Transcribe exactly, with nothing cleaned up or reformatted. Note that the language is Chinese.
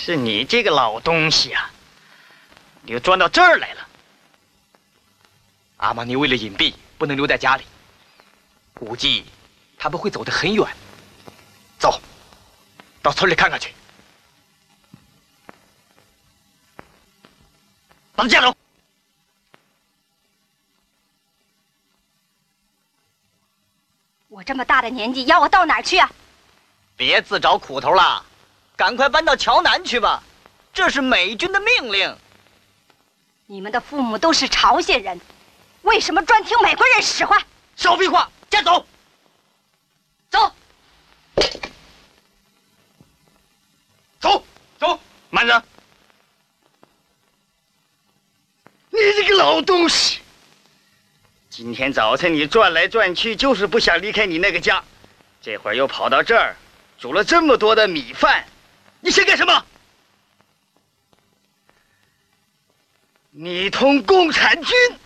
是你这个老东西啊，你又钻到这儿来了。 阿玛尼为了隐蔽，不能留在家里，估计他们会走得很远。走，到村里看看去。 把他架走。 我这么大的年纪，要我到哪儿去啊？ 别自找苦头了，赶快搬到桥南去吧，这是美军的命令。 你们的父母都是朝鲜人，为什么专听美国人使唤？ 少废话，架走。走。 走走， 慢着！你这个老东西！今天早晨你转来转去，就是不想离开你那个家，这会儿又跑到这儿，煮了这么多的米饭，你想干什么？你同共产军